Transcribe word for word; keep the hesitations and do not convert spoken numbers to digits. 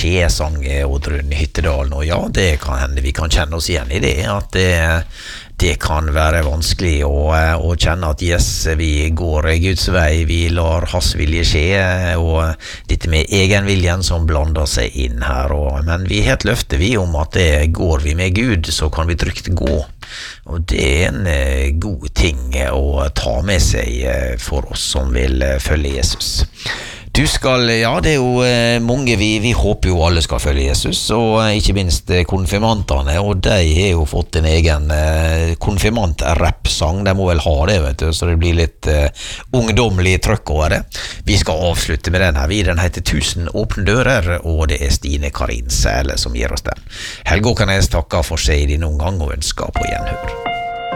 Skje-sang Oddrun Hyttedalen, og ja, det kan hende vi kan kjenne oss igjen i det, at det, det kan være vanskelig å, å kjenne at yes, vi går Guds vei, vi lar hans vilje skje, og dette med egenviljen som blander seg inn her, og, men vi har et løfte vi om at det går vi med Gud, så kan vi trygt gå. Og det er en uh, god ting å ta med seg uh, for oss som vil uh, følge Jesus. Du skal, ja, det er jo uh, mange, vi, vi håper jo alle skal følge Jesus, og uh, ikke minst uh, konfirmantene, og de har jo fått en egen uh, konfirmant-rap-sang, de må vel ha det, vet du, så det blir litt uh, ungdomlig trøkk over det. Vi skal avslutte med den her, vi, den heter Tusen åpne dører, og det er Stine Karin Sæle som gir oss den. Helge Åkernes takker for seg i din omgang og ønsker på gjenhør.